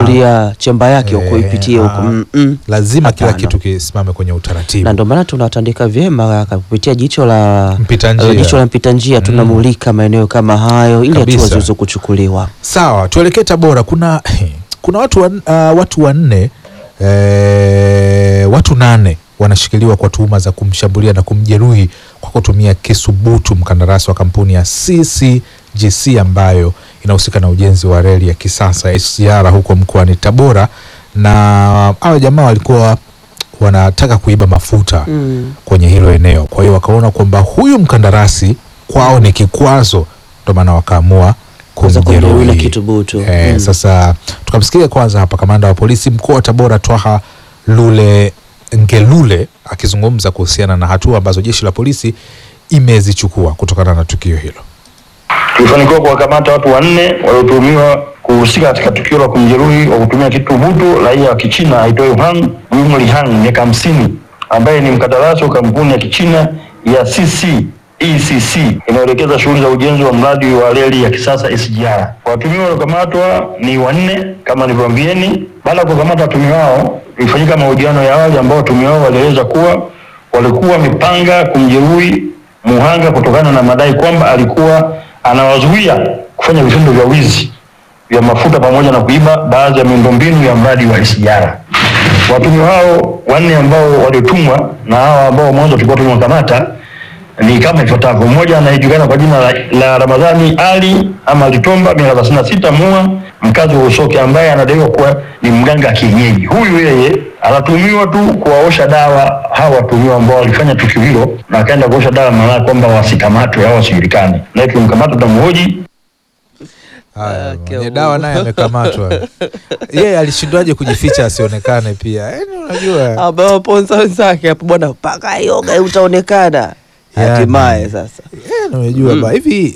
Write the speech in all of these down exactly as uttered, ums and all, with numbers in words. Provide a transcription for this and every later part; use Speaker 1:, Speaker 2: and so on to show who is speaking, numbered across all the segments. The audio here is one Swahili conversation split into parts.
Speaker 1: kufungulia chemba yake huko e, ipitie huko. Mm -mm.
Speaker 2: Lazima Apana. Kila kitu kisimame kwenye utaratibu.
Speaker 1: Na ndio maana tunatandika vyema kupitia jicho la
Speaker 2: mpita njia.
Speaker 1: Jicho la mpita njia tunamulika maeneo kama hayo ili hatua ziweze kuchukuliwa.
Speaker 2: Sawa, tuelekee Tabora. Kuna kuna watu wan, uh, watu wanne eh, watu nane wanashikiliwa kwa tuhuma za kumshambulia na kumjeruhi kwa kutumia kisu butu mkandarasi wa kampuni ya C C G C ambayo inahusika na ujenzi wa reli ya kisasa S G R huko mkoani Tabora, na hao jamaa walikuwa wanataka kuiba mafuta mm. kwenye hilo eneo. Kwa hiyo wakaona kwamba huyu mkandarasi kwao ni kikwazo, ndio maana wakaamua kumjeruhi
Speaker 1: na kitu butu.
Speaker 2: Eh, mm. Sasa tukamsikia kwanza hapa kamanda wa polisi mkoa wa Tabora Twaha Lule Ngelule akizungumza kuhusiana na hatua ambazo jeshi la polisi imezichukua kutokana na tukio hilo.
Speaker 3: Tulifanikiwa kuwakamata watu wanne waliotuhumiwa kuhusika katika tukio la kumjeruhi wa kutumia kitu butu raia wa Kichina aitwaye Han Yumli Han miaka hamsini ambaye ni mkandarasi wa kampuni ya Kichina ya C C E C C inayoelekeza shughuli za ujenzi wa mradi wa reli ya kisasa S G R. Watuhumiwa waliokamatwa ni wanne kama nilivyoambieni. Baada ya kukamata watuhumiwa hao, ilifanyika mahojiano ya awali ambao watuhumiwa hao walieleza kuwa walikuwa wamepanga kumjeruhi muhanga kutokana na madai kwamba alikuwa anawazuia kufanya vitendo vya wizi vya mafuta pamoja na kuiba baadhi ya miundombinu ya mradi wa S G R. Watuhumiwa hao wanne ambao waliotumwa na hao ambao mwanzo tulikuwa tumewakamata ni kama ifuatavyo. Mmoja anayejulikana kwa jina la, la Ramadhani Ali ama Litomba miaka thelathini na sita mua mkazi wa Usoke ambaye anadaiwa kuwa ni mganga kienyeji. Huyu yeye anatumiwa tu kuwaosha dawa hawa watumiwa ambao walifanya tukio hilo na akaenda kuosha dawa maana kwamba wasikamatwe au wasijulikane. Na tukimkamata tutamhoji.
Speaker 2: Haya, okay, dawa naye amekamatwa. Yeye alishindwaje kujificha asionekane pia? Yaani unajua
Speaker 1: ambao ponza wenzake hapo bwana paka yoga utaonekana. Hatimaye yani, sasa.
Speaker 2: Yaani unajua mm. ba hivi.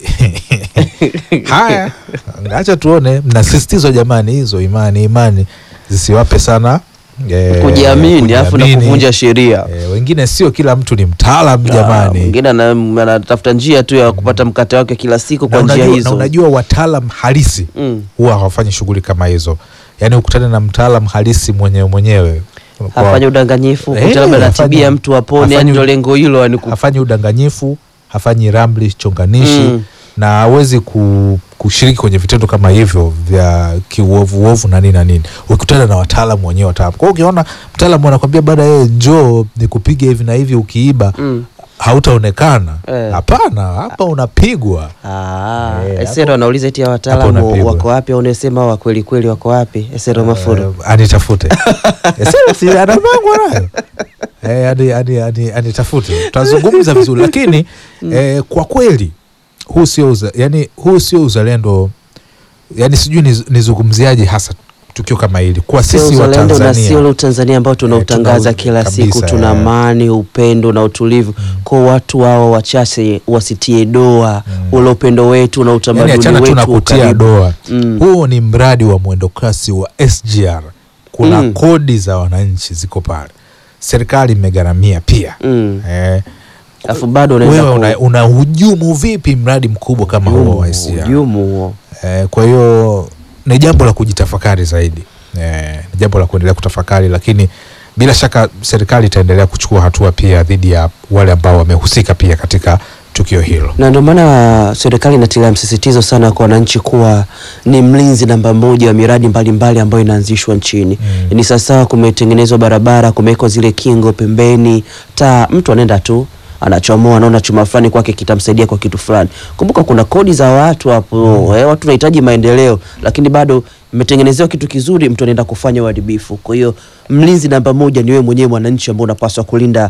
Speaker 2: Haya, acha tuone, mnasisitizwa jamani hizo imani imani zisiwape sana
Speaker 1: e, kujiamini afu na kuvunja sheria.
Speaker 2: E, wengine sio kila mtu ni mtaalamu jamani.
Speaker 1: Wengine anatafuta njia tu ya kupata mkate wake kila siku kwa njia hizo.
Speaker 2: Na unajua wataalamu halisi mm. huwa hawafanyi shughuli kama hizo. Yaani ukutane na mtaalamu halisi mwenyewe mwenyewe
Speaker 1: hafanyi udanganyifu, hey, kutaka anatibia mtu apone, yani ndio lengo hilo, yani
Speaker 2: hafanyi udanganyifu, hafanyi ramli chonganishi mm. na hawezi ku, kushiriki kwenye vitendo kama hivyo vya kiuovu uovu na nini na nini. Ukikutana na wataalamu wenyewe wataalamu. Kwa hiyo ukiona mtaalamu anakuambia baada yeye njoo nikupige hivi na hivi ukiiba mm. hautaonekana. Hapana, eh. hapa unapigwa.
Speaker 1: Ah, eh, Esero anauliza eti wataalamu wako wapi au unasema wa kweli kweli wako wapi? Esero Mafuru.
Speaker 2: Uh, anitafute. Esero si ana mangu nayo. Eh, hadi hadi hadi anitafute. Tutazungumza vizuri lakini mm. eh, kwa kweli huu sio uza, yani huu sio uzalendo. Yani sijui nizungumziaje hasa tukio kama hili kwa sisi wa Tanzania.
Speaker 1: Na sio Tanzania ambao tunautangaza e, kila kabisa, siku tuna amani, upendo na utulivu mm. kwa watu wao wachache wasitie doa mm. ule upendo wetu na utamaduni yani wetu
Speaker 2: tunakutia doa. Mm. Huu ni mradi wa mwendo kasi wa S G R. Kuna mm. kodi za wananchi ziko pale. Serikali imegharamia pia. Mm. Eh,
Speaker 1: afu bado unaenda
Speaker 2: una, una hujumu vipi mradi mkubwa kama huo wa S G R?
Speaker 1: Hujumu huo.
Speaker 2: Eh, kwa hiyo ni jambo la kujitafakari zaidi. Eh, ni jambo la kuendelea kutafakari, lakini bila shaka serikali itaendelea kuchukua hatua pia dhidi ya wale ambao wamehusika pia katika tukio hilo.
Speaker 1: Na ndio maana serikali inatilia msisitizo sana kwa wananchi kuwa ni mlinzi namba moja wa miradi mbalimbali ambayo inaanzishwa nchini. Mm. Ni sasa kumetengenezwa barabara, kumewekwa zile kingo pembeni, taa mtu anaenda tu anachomoa anaona chuma fulani kwake kitamsaidia kwa kitu fulani. Kumbuka kuna kodi za watu hapo. Mm. Eh, watu wanahitaji maendeleo lakini bado imetengenezewa kitu kizuri mtu anaenda kufanya uharibifu. Kwa hiyo mlinzi namba moja ni wewe mwenyewe mwananchi ambaye unapaswa kulinda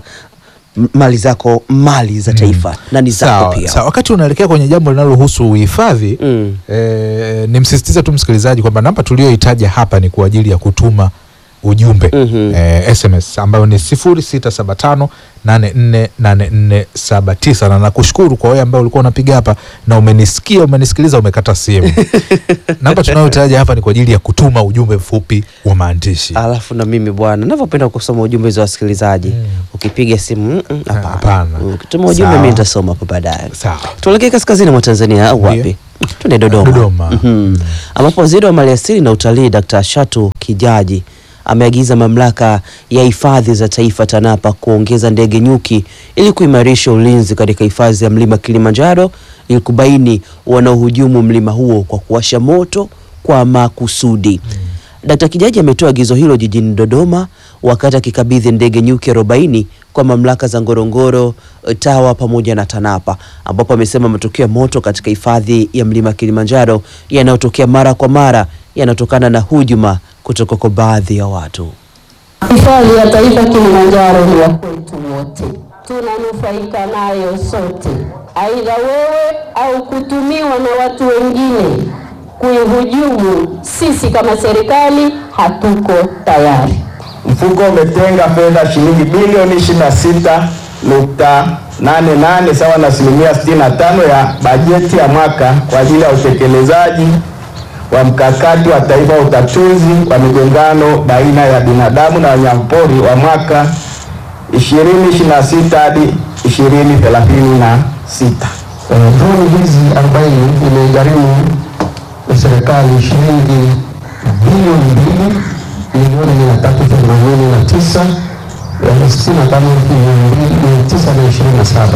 Speaker 1: mali zako, mali za taifa mm. na ni zako pia.
Speaker 2: Sawa, wakati unaelekea kwenye jambo linalohusu uhifadhi mm. eh, nimsisitiza tu msikilizaji kwamba namba tulioitaja hapa ni kwa ajili ya kutuma ujumbe mm -hmm. eh, S M S ambayo ni sifuri sita saba tano nane nne nane nne saba tisa, na nakushukuru kwa wewe ambaye ulikuwa unapiga hapa na umenisikia, umenisikiliza, umekata simu. Namba tunayotaja hapa ni kwa ajili ya kutuma ujumbe mfupi wa maandishi.
Speaker 1: Alafu na mimi bwana ninavyopenda kusoma ujumbe za wasikilizaji mm. ukipiga simu hapana.
Speaker 2: Mm,
Speaker 1: ukituma ujumbe mimi nitasoma hapo baadaye.
Speaker 2: Sawa.
Speaker 1: Tuelekee kaskazini mwa Tanzania au wapi? Tuende Dodoma.
Speaker 2: Dodoma.
Speaker 1: Mhm. Ambapo waziri wa maliasili na utalii Daktari Shatu Kijaji ameagiza mamlaka ya hifadhi za taifa TANAPA kuongeza ndege nyuki ili kuimarisha ulinzi katika hifadhi ya mlima Kilimanjaro ili kubaini wanaohujumu mlima huo kwa kuwasha moto kwa makusudi. Hmm. Daktari Kijaji ametoa agizo hilo jijini Dodoma wakati akikabidhi ndege nyuki arobaini kwa mamlaka za Ngorongoro, TAWA pamoja na TANAPA, ambapo amesema matukio ya moto katika hifadhi ya mlima Kilimanjaro yanayotokea mara kwa mara yanatokana na hujuma kutoka kwa baadhi ya watu.
Speaker 4: Hifadhi ya taifa Kilimanjaro ni ya kwetu wote, tunanufaika nayo sote, aidha wewe au kutumiwa na watu wengine kuihujumu, sisi kama serikali hatuko tayari.
Speaker 5: Mfuko umetenga fedha shilingi bilioni ishirini na sita nukta nane nane sawa na asilimia sitini na tano ya bajeti ya mwaka kwa ajili ya utekelezaji wa mkakati wa taifa wa utatuzi wa migongano baina ya binadamu na wanyamapori wa mwaka ishirini ishirini na sita hadi ishirini thelathini na sita.
Speaker 6: Droni hizi arobaini imegharimu serikali shilingi bilioni mbili milioni mia tatu themanini na tisa sitini na tano elfu mia tisa na ishirini na saba.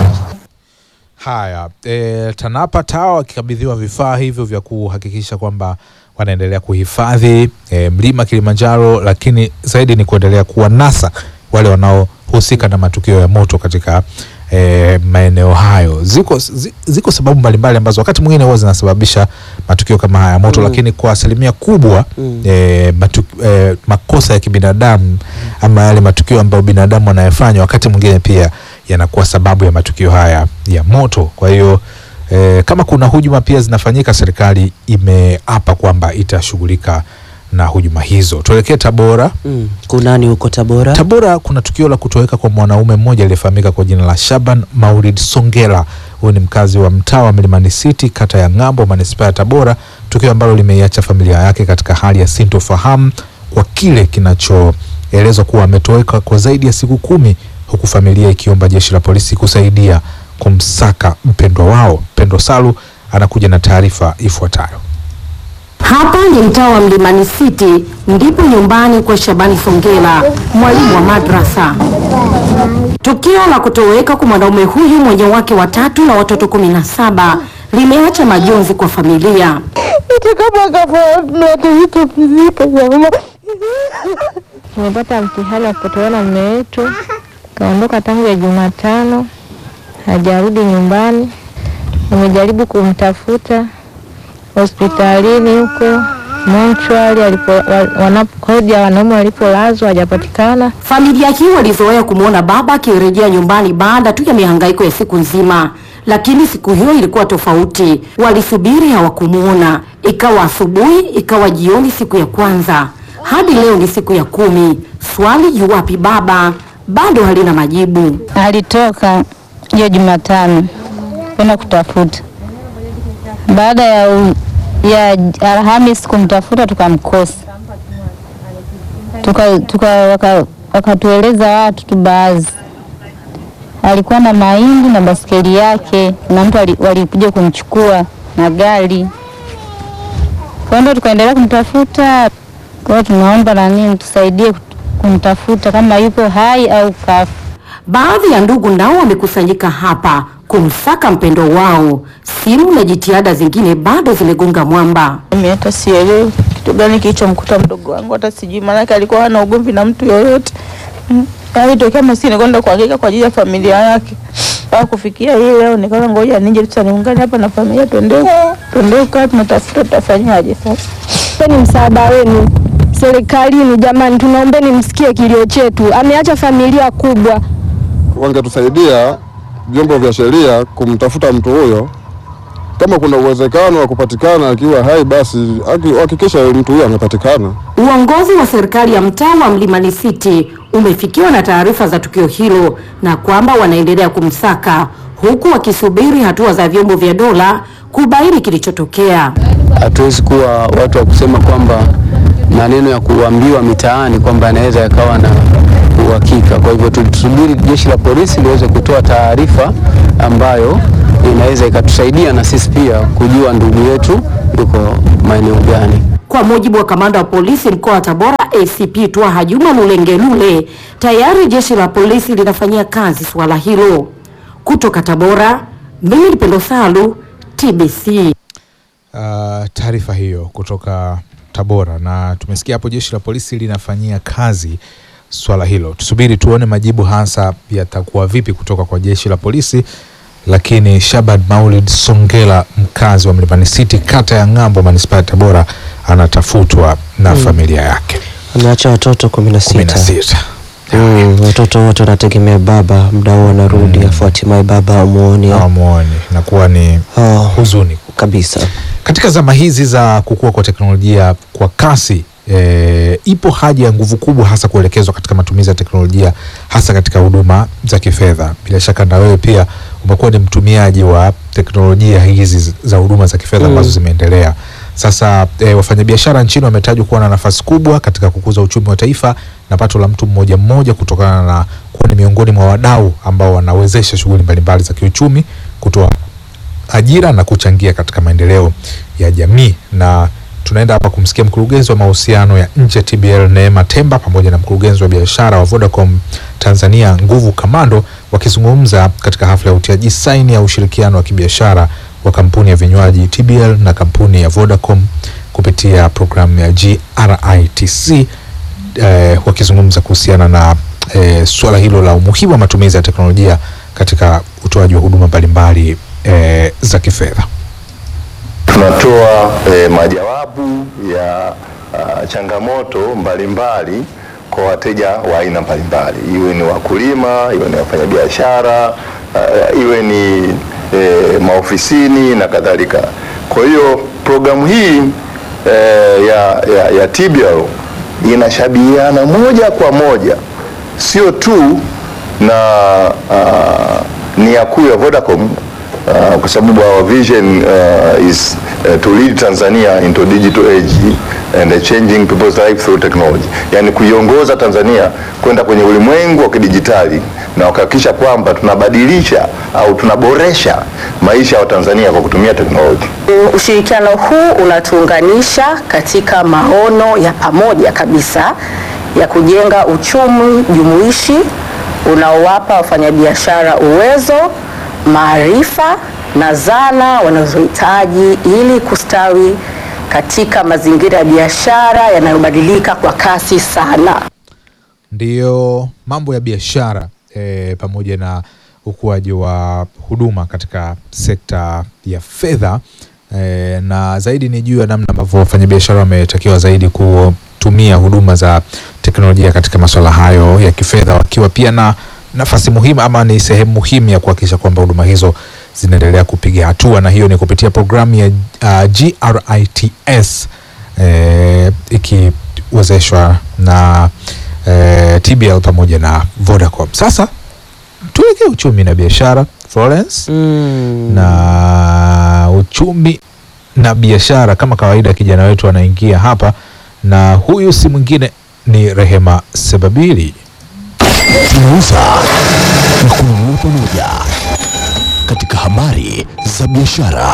Speaker 2: Haya, e, TANAPA TAWA wakikabidhiwa vifaa hivyo vya kuhakikisha kwamba wanaendelea kuhifadhi e, mlima Kilimanjaro, lakini zaidi ni kuendelea kuwanasa wale wanaohusika na matukio ya moto katika e, maeneo hayo. Ziko ziko sababu mbalimbali ambazo wakati mwingine huwa zinasababisha matukio kama haya moto, mm. lakini kwa asilimia kubwa mm. e, matu, e, makosa ya kibinadamu ama yale matukio ambayo binadamu anayafanya wakati mwingine pia yanakuwa sababu ya matukio haya ya moto. Kwa hiyo e, kama kuna hujuma pia zinafanyika, serikali imeapa kwamba itashughulika na hujuma hizo. Tuelekee Tabora.
Speaker 1: Mm. Kunani huko Tabora?
Speaker 2: Tabora kuna tukio la kutoweka kwa mwanaume mmoja aliyefahamika kwa jina la Shaban Maulid Songela. Huyu ni mkazi wa mtaa wa Mlimani City, kata ya Ngambo, manispaa ya Tabora, tukio ambalo limeiacha familia yake katika hali ya sintofahamu kwa kile kinachoelezwa kuwa ametoweka kwa zaidi ya siku kumi, huku familia ikiomba jeshi la polisi kusaidia kumsaka mpendwa wao. Pendo Salu anakuja na taarifa ifuatayo.
Speaker 7: Hapa ni mtaa wa Mlimani City, ndipo nyumbani kwa Shabani Songela, mwalimu wa madrasa. Tukio la kutoweka kwa mwanaume huyu mwenye wake watatu na watoto kumi na saba limeacha majonzi kwa familia.
Speaker 8: Tumepata mtihani wa kupotewa na mume wetu, kaondoka tangu ya Jumatano, hajarudi nyumbani. Nimejaribu kumtafuta hospitalini huko Mochwali alipo wanapokoja wanaume walipolazwa, hajapatikana.
Speaker 7: Familia hii walizoea kumuona baba akirejea nyumbani baada tu ya mihangaiko ya siku nzima, lakini siku hiyo ilikuwa tofauti. Walisubiri hawakumuona, ikawa asubuhi, ikawa jioni siku ya kwanza, hadi leo ni siku ya kumi. Swali, yu wapi baba? Bado halina majibu.
Speaker 8: Alitoka hiyo Jumatano kwenda kutafuta. Baada ya u, ya Alhamis kumtafuta tukamkosa. Tuka tuka wakatueleza waka watu tu baadhi. Alikuwa na mahindi na baskeli yake, na mtu walikuja kumchukua na gari. Kwa hiyo tukaendelea kumtafuta. Kwa hiyo tunaomba na nini tusaidie kumtafuta kama yupo hai au kafa.
Speaker 7: Baadhi ya ndugu nao wamekusanyika hapa kumsaka mpendo wao. Simu na jitihada zingine bado zimegonga mwamba.
Speaker 9: Mimi hata sielewi kitu gani kilichomkuta mdogo wangu, hata sijui, maana alikuwa hana ugomvi na mtu yoyote. Alitokea Masini kwenda kuhangaika kwa ajili ya familia yake. Kwa kufikia hii leo nikaona ngoja nije tutaniungane hapa na familia, twende twende kwa tunatafuta tutafanyaje sasa.
Speaker 8: Ni msaada wenu serikalini, jamani, tunaombeni msikie kilio chetu. Ameacha familia kubwa.
Speaker 10: Wangetusaidia vyombo vya sheria kumtafuta mtu huyo. Kama kuna uwezekano wa kupatikana akiwa hai, basi hakikisha mtu huyo amepatikana.
Speaker 7: Uongozi wa serikali ya mtaa wa Mlimani City umefikiwa na taarifa za tukio hilo na kwamba wanaendelea kumsaka, huku wakisubiri hatua za vyombo vya dola kubaini kilichotokea.
Speaker 11: Hatuwezi kuwa watu wa kusema kwamba maneno ya kuambiwa mitaani kwamba anaweza yakawa na uhakika. Kwa hivyo tulisubiri jeshi la polisi liweze kutoa taarifa ambayo inaweza ikatusaidia na sisi pia kujua ndugu yetu yuko maeneo gani.
Speaker 7: Kwa mujibu wa kamanda wa polisi mkoa wa Tabora A C P Twaha Juma Lulengelule, tayari jeshi la polisi linafanyia kazi swala hilo. Kutoka Tabora, mimi ni Pendo Salu, T B C.
Speaker 2: Uh, taarifa hiyo kutoka Tabora, na tumesikia hapo jeshi la polisi linafanyia kazi swala hilo. Tusubiri tuone majibu hasa yatakuwa vipi kutoka kwa jeshi la polisi, lakini Shabad Maulid Songela, mkazi wa Mlimani City, kata ya Ng'ambo, manispaa ya Tabora, anatafutwa na hmm. familia yake.
Speaker 1: Ameacha watoto kumi na sita.
Speaker 2: Mm,
Speaker 1: watoto wote wanategemea baba, muda huo anarudi, mm. afu hatimaye baba amuone.
Speaker 2: Amuone. Inakuwa ni oh, huzuni
Speaker 1: kabisa.
Speaker 2: Katika zama hizi za kukua kwa teknolojia kwa kasi, e, ipo haja ya nguvu kubwa hasa kuelekezwa katika matumizi ya teknolojia hasa katika huduma za kifedha. Bila shaka na wewe pia umekuwa ni mtumiaji wa teknolojia hizi za huduma za kifedha ambazo mm. zimeendelea. Sasa e, wafanyabiashara nchini wametajwa kuwa na nafasi kubwa katika kukuza uchumi wa taifa na pato la mtu mmoja mmoja, kutokana na kuwa ni miongoni mwa wadau ambao wanawezesha shughuli mbalimbali za kiuchumi, kutoa ajira na kuchangia katika maendeleo ya jamii. Na tunaenda hapa kumsikia mkurugenzi wa mahusiano ya nje T B L Neema Temba pamoja na mkurugenzi wa biashara wa Vodacom Tanzania Nguvu Kamando wakizungumza katika hafla ya utiaji saini ya ushirikiano wa kibiashara wa kampuni ya vinywaji T B L na kampuni ya Vodacom kupitia programu ya G R I T C, eh, wakizungumza kuhusiana na eh, swala hilo la umuhimu wa matumizi ya teknolojia katika utoaji wa huduma mbalimbali eh, za kifedha.
Speaker 12: Tunatoa eh, majawabu ya uh, changamoto mbalimbali kwa wateja wa aina mbalimbali, iwe ni wakulima, iwe ni wafanyabiashara, uh, iwe ni eh, maofisini na kadhalika. Kwa hiyo programu hii eh, ya, ya, ya T B L inashabihiana moja kwa moja sio tu na uh, nia kuu ya Vodacom, Uh, kwa sababu our vision uh, is uh, to lead Tanzania into digital age and uh, changing people's life through technology. Yani kuiongoza Tanzania kwenda kwenye ulimwengu wa kidijitali na kuhakikisha kwamba tunabadilisha au tunaboresha maisha ya Tanzania kwa kutumia teknolojia.
Speaker 13: Ushirikiano huu unatuunganisha katika maono ya pamoja kabisa ya kujenga uchumi jumuishi unaowapa wafanyabiashara uwezo, maarifa na zana wanazohitaji ili kustawi katika mazingira ya biashara yanayobadilika kwa kasi sana.
Speaker 2: Ndiyo mambo ya biashara e, pamoja na ukuaji wa huduma katika sekta ya fedha e, na zaidi ni juu ya namna ambavyo wafanyabiashara wametakiwa zaidi kutumia huduma za teknolojia katika masuala hayo ya kifedha, wakiwa pia na nafasi muhimu ama ni sehemu muhimu ya kuhakikisha kwamba huduma hizo zinaendelea kupiga hatua, na hiyo ni kupitia programu ya uh, G R I T S eh, ikiwezeshwa na eh, T B L pamoja na Vodacom. Sasa tuelekee uchumi na biashara, Florence. Mm. Na uchumi na biashara kama kawaida, kijana wetu anaingia hapa, na huyu si mwingine ni Rehema Sebabili.
Speaker 14: Tunauza na kununua pamoja katika habari za biashara.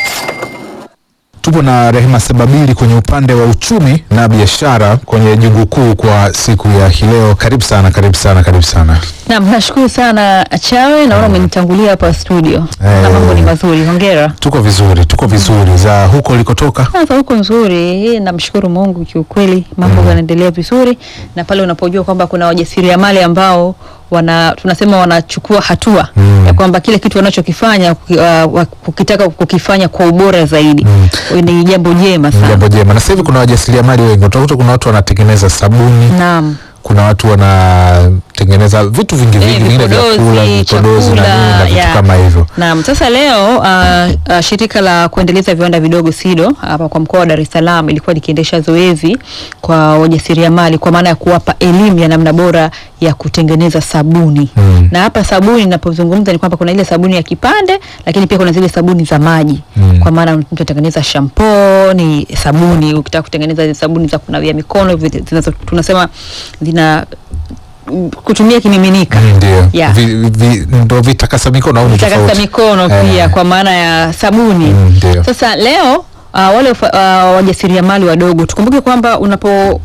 Speaker 2: Tupo na Rehema Sebabili kwenye upande wa uchumi na biashara kwenye jungu kuu kwa siku ya leo. Karibu sana, karibu sana, karibu sana.
Speaker 15: Naam, nashukuru sana Chawe, naona umenitangulia hapa studio. Hey, na mambo ni mazuri, hongera.
Speaker 2: Tuko vizuri, tuko vizuri. Za huko ulikotoka?
Speaker 15: Sasa huko nzuri, namshukuru Mungu kiukweli, mambo mm. yanaendelea vizuri, na pale unapojua kwamba kuna wajasiriamali ambao wana tunasema wanachukua hatua mm. ya kwamba kile kitu wanachokifanya uh, kukitaka kukifanya kwa ubora zaidi mm. ni jambo jema sana.
Speaker 2: Jambo jema. Na sasa hivi kuna wajasiriamali wengi, utakuta kuna watu wanatengeneza sabuni. Naam. Kuna watu wanatengeneza vitu vingi vingi, vingine vya kula, vipodozi na, na vitu yeah. kama hivyo.
Speaker 15: Naam, sasa leo uh, uh, shirika la kuendeleza viwanda vidogo SIDO hapa kwa mkoa wa Dar es Salaam ilikuwa likiendesha zoezi kwa wajasiriamali kwa maana ya kuwapa elimu ya namna bora ya kutengeneza sabuni. Hmm. Na hapa sabuni ninapozungumza ni kwamba kuna ile sabuni ya kipande, lakini pia kuna zile sabuni za maji. Hmm. Kwa maana mtu anatengeneza shampoo, ni sabuni, ukitaka kutengeneza sabuni za kunawia mikono, zinazo tunasema zina kutumia kimiminika.
Speaker 2: Ndio.
Speaker 15: Yeah.
Speaker 2: Vi, vi, ndo vitakasa mikono au
Speaker 15: vitakasa mikono pia, eh, kwa maana ya sabuni.
Speaker 2: Ndio.
Speaker 15: Sasa leo uh, wale uh, wajasiriamali wadogo tukumbuke kwamba unapo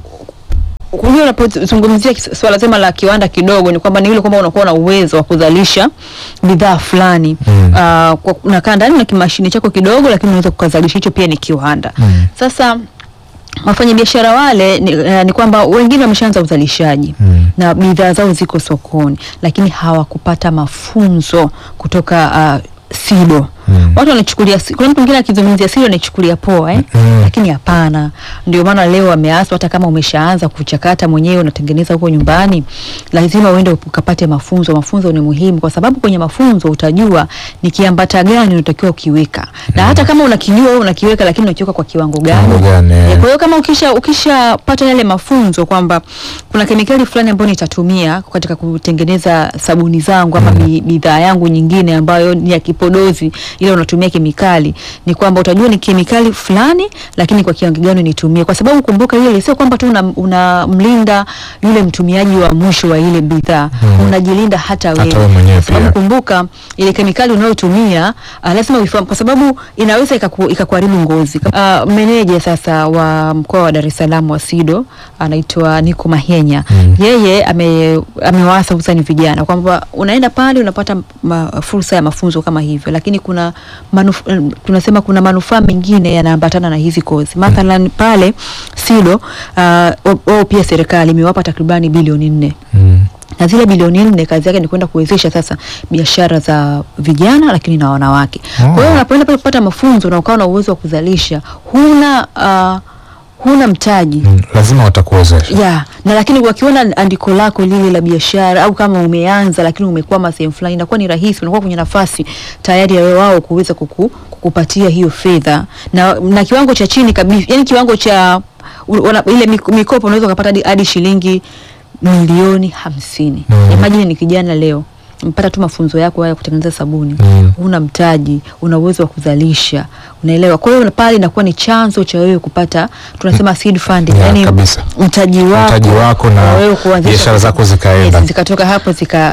Speaker 15: Kujua unapozungumzia swala zima la kiwanda kidogo ni kwamba ni ile kwamba unakuwa na uwezo wa kuzalisha bidhaa fulani. Mm. Uh, kwa unakaa ndani na kimashini chako kidogo, lakini unaweza kukazalisha, hicho pia ni kiwanda. Mm. Sasa wafanya biashara wale ni, uh, ni kwamba wengine wameshaanza uzalishaji. Mm. Na bidhaa zao ziko sokoni, lakini hawakupata mafunzo kutoka uh, SIDO. Mm. Watu wanachukulia, kuna mtu mwingine akizungumzia SIDO anachukulia poa eh, mm. lakini hapana. Ndio maana leo wameaswa, hata kama umeshaanza kuchakata mwenyewe unatengeneza huko nyumbani, lazima uende ukapate mafunzo. Mafunzo ni muhimu kwa sababu kwenye mafunzo utajua ni kiambata gani unatakiwa ukiweka. Mm. Na hata kama unakijua wewe unakiweka, lakini unakiweka kwa kiwango gani? E, kwa hiyo kama ukisha ukishapata yale mafunzo kwamba kuna kemikali fulani ambayo nitatumia katika kutengeneza sabuni zangu ama mm. bidhaa yangu nyingine ambayo ni ya kipodozi, ile unatumia kemikali, ni kwamba utajua ni kemikali fulani lakini kwa kiwango gani nitumie, kwa sababu kumbuka ile sio kwamba tu unamlinda una yule mtumiaji wa mwisho wa ile bidhaa, hmm. unajilinda hata wewe, kwa sababu kumbuka ile kemikali unayotumia uh, lazima uifahamu, kwa sababu inaweza ikakuharibu ngozi. Uh, meneja sasa wa mkoa wa Dar es Salaam wa SIDO anaitwa Niko Mahenya. Hmm. Yeye ame amewaasa usani vijana kwamba unaenda pale unapata ma, fursa ya mafunzo kama hivyo, lakini kuna manuf, tunasema kuna manufaa mengine yanaambatana na hizi kozi. Mathalan pale SIDO uh, wao pia serikali imewapa takribani bilioni nne. Mm. Na zile bilioni nne kazi yake ni kwenda kuwezesha sasa biashara za vijana lakini na wanawake. Oh. Kwa hiyo unapoenda pale kupata mafunzo na ukawa na uwezo wa kuzalisha, huna uh, huna mtaji,
Speaker 2: mm, lazima watakuwezesha.
Speaker 15: Yeah, na lakini wakiona andiko lako lile la biashara au kama umeanza lakini umekwama sehemu fulani, inakuwa ni rahisi, unakuwa kwenye nafasi tayari ya wao kuweza kuku, kukupatia hiyo fedha na na kiwango cha chini kabisa, yani kiwango cha wana, ile mikopo unaweza kupata hadi shilingi milioni hamsini. Mm. Imagine ni kijana leo mpata tu mafunzo yako haya kutengeneza sabuni. Mm. Una mtaji, una uwezo wa kuzalisha, unaelewa. Kwa hiyo pale inakuwa ni chanzo cha wewe kupata, tunasema seed funding,
Speaker 2: yeah,
Speaker 15: yani
Speaker 2: kabisa.
Speaker 15: mtaji wako,
Speaker 2: mtaji wako na wewe kuanzisha biashara zako zikaenda.
Speaker 15: Yes, zikatoka hapo zika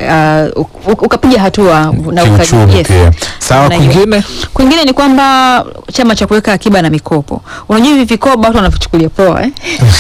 Speaker 15: uh, ukapiga hatua na
Speaker 2: ukajiye. Yes. Sawa, kwingine?
Speaker 15: Kwingine ni kwamba chama cha kuweka akiba na mikopo. Unajua hivi vikoba watu wanavichukulia poa eh?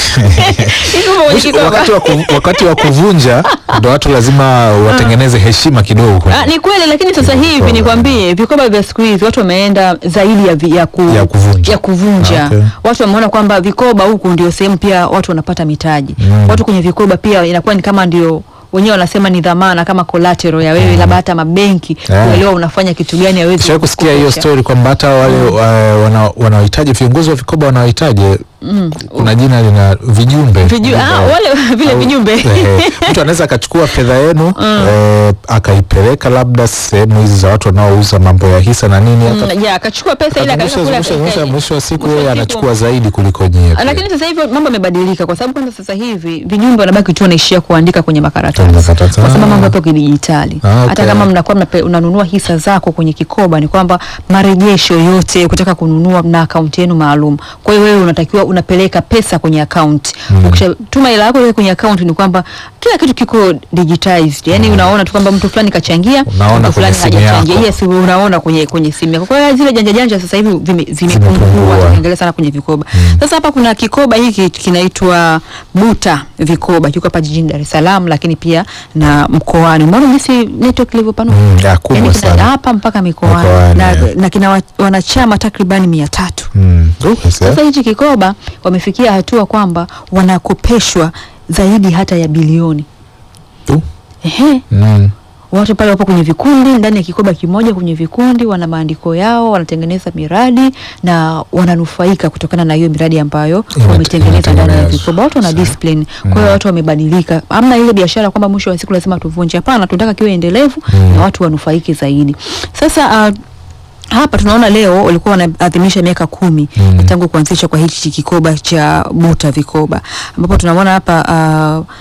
Speaker 2: wakati wa wakati wa kuvunja ndio watu lazima watengeneze heshima kidogo.
Speaker 15: Ah, ni kweli, lakini sasa hivi nikwambie vikoba vya siku hizi watu wameenda zaidi ya vi, ya, ku,
Speaker 2: ya kuvunja,
Speaker 15: ya kuvunja. Okay. Watu wameona kwamba vikoba huku ndio sehemu pia watu wanapata mitaji. Mm. Watu kwenye vikoba pina inakuwa ni kama ndio wenyewe wanasema ni dhamana kama collateral ya wewe, mm. labda hata mabenki kuelewa yeah. unafanya kitu gani hawezi.
Speaker 2: Sio kusikia hiyo story kwamba hata wale mm. uh, wanaohitaji viongozi wa vikoba wanaohitaji mm. kuna jina lina vijumbe.
Speaker 15: Viju, ah, wale vile vijumbe.
Speaker 2: Eh, mtu anaweza akachukua fedha yenu mm. eh, akaipeleka labda sehemu hizi za watu wanaouza mambo ya hisa na nini
Speaker 15: hata. Mm, yeah, akachukua pesa ile akachukua
Speaker 2: mwisho wa siku yeye anachukua zaidi kuliko nyewe.
Speaker 15: Lakini sasa hivi mambo yamebadilika kwa sababu kwanza sasa hivi vijumbe wanabaki tu wanaishia kuandika kwenye makaratasi. Kwa sababu mambo yapo kidijitali. Ah, okay. Hata kama mnakuwa unanunua hisa zako kwenye kikoba ni kwamba marejesho yote kutaka kununua na akaunti yenu maalum. Kwa hiyo wewe unatakiwa unapeleka pesa kwenye account. Mm. Ukishatuma hela yako kwenye account ni kwamba kila kitu kiko digitized. Yaani mm. unaona tu kwamba mtu fulani kachangia, mtu fulani hajachangia. Yes, unaona kwenye kwenye simu yako. Kwa hiyo zile janja janja sasa hivi zimepungua, tunaangalia sana kwenye vikoba. Mm. Sasa hapa kuna kikoba hiki kinaitwa Buta Vikoba. Kiko hapa jijini Dar es Salaam lakini pia na mkoani. Umeona jinsi network ilivyopanuka?
Speaker 2: Mm, ya kubwa yani sana.
Speaker 15: Hapa mpaka mikoani na, na kina wanachama takriban mia tatu.
Speaker 2: Mm. Okay,
Speaker 15: sasa hichi kikoba wamefikia hatua kwamba wanakopeshwa zaidi hata ya bilioni.
Speaker 2: Tu?
Speaker 15: Ehe.
Speaker 2: Mm.
Speaker 15: Watu pale wapo kwenye vikundi, ndani ya kikoba kimoja kwenye vikundi, wana maandiko yao, wanatengeneza miradi na wananufaika kutokana na hiyo miradi ambayo wametengeneza ndani ya vikoba. Watu wana discipline. Mm. Kwa hiyo watu wamebadilika. Hamna ile biashara kwamba mwisho wa siku lazima tuvunje. Hapana, tunataka kiwe endelevu. Mm. na watu wanufaike zaidi. Sasa uh, hapa tunaona leo walikuwa wanaadhimisha miaka kumi mm. tangu kuanzishwa kwa hichi kikoba cha Buta Vikoba, ambapo tunaona hapa uh,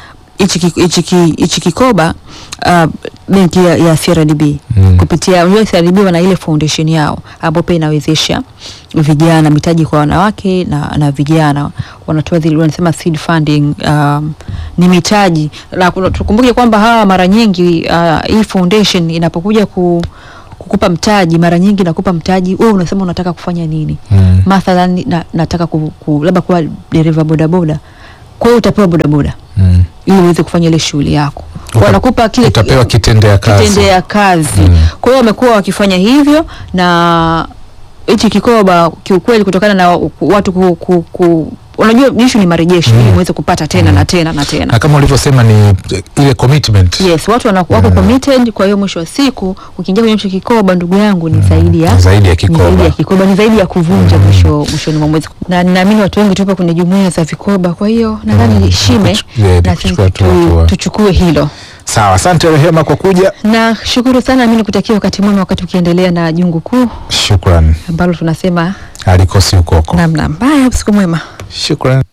Speaker 15: hichi kikoba uh, benki ya, ya C R D B mm. kupitia unajua C R D B wana ile foundation yao ambapo pia inawezesha vijana mitaji kwa wanawake na na vijana, wanatoa zile wanasema seed funding um, ni mitaji. La, tukumbuke kwamba hawa mara nyingi uh, hii foundation inapokuja ku kukupa mtaji, mara nyingi inakupa mtaji wewe unasema unataka kufanya nini. Mm. Mathalan na, nataka ku, ku labda kuwa dereva bodaboda. Kwa hiyo utapewa bodaboda. Mm. Ili uweze kufanya ile shughuli yako. Uta, wanakupa kile
Speaker 2: utapewa kitendea kazi.
Speaker 15: Kitendea kazi. Mm. Kwa hiyo wamekuwa wakifanya hivyo na hichi kikoba kiukweli kutokana na watu ku, ku, ku unajua issue ni marejesho mm. ili muweze kupata tena mm. na tena na tena.
Speaker 2: Na kama ulivyosema ni ile commitment.
Speaker 15: Yes, watu wanakuwa mm. committed, kwa hiyo mwisho wa siku ukiingia kwenye kikoba ndugu yangu ni zaidi ya
Speaker 2: zaidi ya kikoba.
Speaker 15: Ni zaidi ya kikoba, ni zaidi ya kuvunja mm. mwisho mwishoni mwa mwezi. Na ninaamini watu wengi tupo kwenye jumuiya za vikoba, kwa hiyo nadhani mm. shime
Speaker 2: yeah,
Speaker 15: na
Speaker 2: tuchukue,
Speaker 15: tu, tuchukue hilo.
Speaker 2: Sawa, asante Rehema kwa kuja.
Speaker 15: Na shukuru sana, mimi nikutakia wakati mwema wakati ukiendelea na jungu kuu.
Speaker 2: Shukrani.
Speaker 15: Ambalo tunasema
Speaker 2: alikosi ukoko.
Speaker 15: Naam naam. Bye, usiku mwema.
Speaker 2: Shukrani.